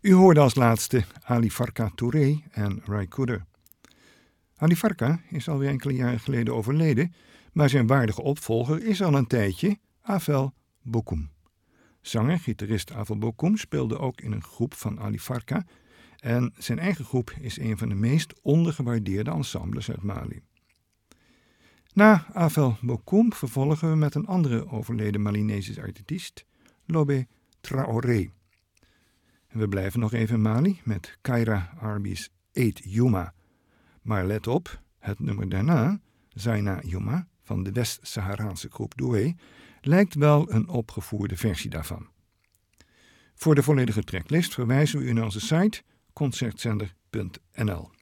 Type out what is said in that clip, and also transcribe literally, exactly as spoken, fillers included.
U hoorde als laatste Ali Farka Touré en Ry Cooder. Ali Farka is alweer enkele jaren geleden overleden, maar zijn waardige opvolger is al een tijdje Afel Bokoum. Zanger, gitarist Afel Bokoum speelde ook in een groep van Ali Farka en zijn eigen groep is een van de meest ondergewaardeerde ensembles uit Mali. Na Afel Bokoum vervolgen we met een andere overleden Malinesische artiest, Lobé Traoré. En we blijven nog even in Mali met Kaira Arbi's Eet Yuma. Maar let op, het nummer daarna, Zaina Yuma, van de West-Saharaanse groep Doué, lijkt wel een opgevoerde versie daarvan. Voor de volledige tracklist verwijzen we u naar onze site concertzender punt n l.